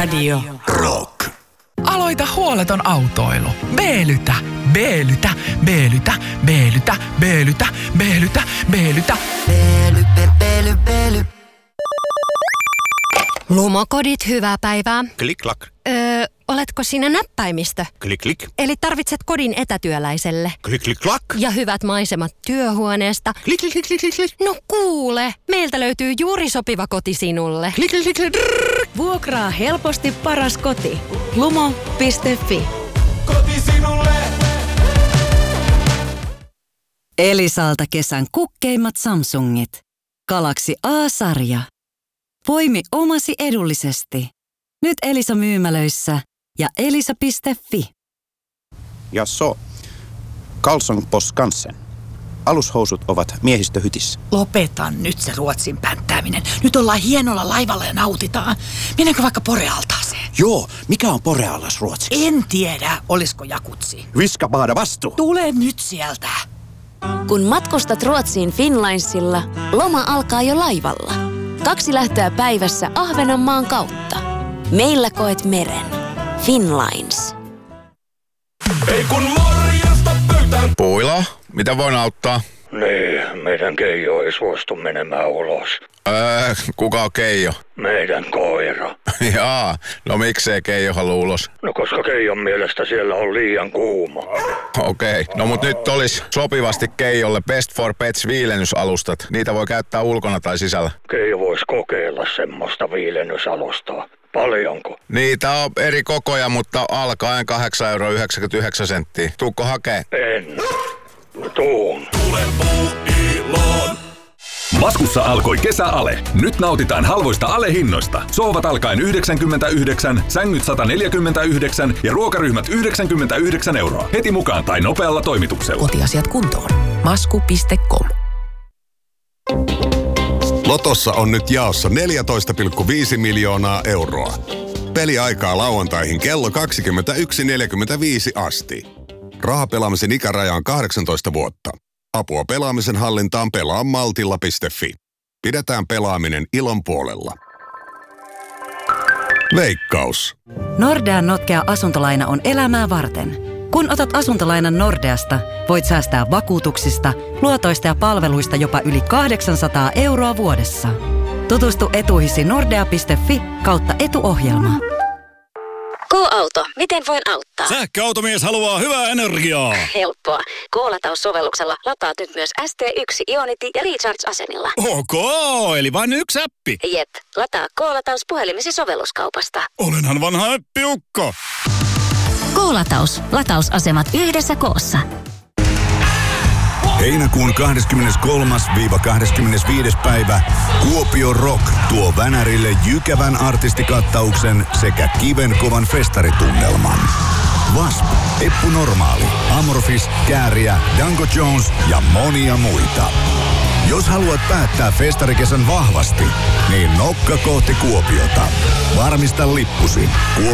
Radio Rock. Aloita huoleton autoilu. Beelytä, beelytä, beelytä, beelytä, beelytä, beelytä, beelytä. Beely. Lumokodit, hyvää päivää. Klik-klak. Oletko sinä näppäimistö? Klik-klik. Eli tarvitset kodin etätyöläiselle. Klik-klik-klak. Ja hyvät maisemat työhuoneesta. Klik-klik-klik-klik. No kuule, meiltä löytyy juuri sopiva koti sinulle. Klik-klik-klik. Vuokraa helposti paras koti. Lumo.fi. Koti sinulle. Elisalta kesän kukkeimmat Samsungit. Galaxy A-sarja. Poimi omasi edullisesti. Nyt Elisa myymälöissä ja elisa.fi. Ja Karlsson på Skansen. Alushousut ovat miehistöhytissä. Lopeta nyt se Ruotsin pänttääminen. Nyt ollaan hienolla laivalla ja nautitaan. Mennäänkö vaikka Porealtaaseen? Joo, mikä on Porealas ruotsiksi? En tiedä, olisiko jakutsi. Viskapaada vastu. Tule nyt sieltä. Kun matkustat Ruotsiin Finnlinesilla, loma alkaa jo laivalla. 2 lähtöä päivässä Ahvenanmaan kautta. Meillä koet meren. Finnlines. Ei kun morjesta pöytään. Puila, mitä voin auttaa? Niin, meidän Keijo ei suostu menemään ulos. Kuka on Keijo? Meidän koira. Jaa, no miksei Keijo halua ulos? No koska Keijon mielestä siellä on liian kuuma. Okei, no mut nyt olisi sopivasti Keijolle Best for Pets viilennysalustat. Niitä voi käyttää ulkona tai sisällä. Keijo voisi kokeilla semmoista viilennysalustaa. Paljonko? Niitä on eri kokoja, mutta alkaen 8,99 €. Tuukko hakee? En. Tuun. Tule Puuiloon. Maskussa alkoi kesäale. Nyt nautitaan halvoista alehinnoista. Sohvat alkaen 99, sängyt 149 ja ruokaryhmät 99 €. Heti mukaan tai nopealla toimituksella. Kotiasiat kuntoon. Masku.com. Lotossa on nyt jaossa 14,5 miljoonaa euroa. Peliaikaa lauantaihin kello 21.45 asti. Rahapelaamisen ikäraja on 18 vuotta. Apua pelaamisen hallintaan pelaa maltilla.fi. Pidetään pelaaminen ilon puolella. Veikkaus. Nordean notkea asuntolaina on elämää varten. Kun otat asuntolainan Nordeasta, voit säästää vakuutuksista, luotoista ja palveluista jopa yli 800 € vuodessa. Tutustu etuihisi nordea.fi/etuohjelma. K-auto, miten voin auttaa? Sähköautomies haluaa hyvää energiaa. Helppoa. K-lataussovelluksella lataat nyt myös ST1 Ionity ja Recharge-asenilla. Ok, eli vain yksi appi. Jep, lataa K-lataus puhelimesi sovelluskaupasta. Olenhan vanha äppiukko. K-lataus. Latausasemat yhdessä koossa. Heinäkuun 23.–25. päivä Kuopio Rock tuo Vänärille jykevän artistikattauksen sekä kivenkovan festaritunnelman. Wasp, Eppu Normaali, Amorphis, Kääriä, Danko Jones ja monia muita. Jos haluat päättää festarikesän vahvasti, niin nokka kohti Kuopiota. Varmista lippusi